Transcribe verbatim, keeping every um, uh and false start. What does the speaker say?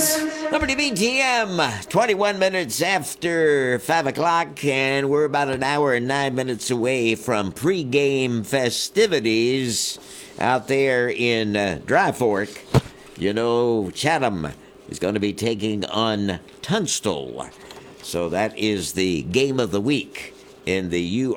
W B T M, twenty-one minutes after five o'clock, and we're about an hour and nine minutes away from pregame festivities out there in uh, Dry Fork. You know, Chatham is going to be taking on Tunstall. So that is the game of the week in the U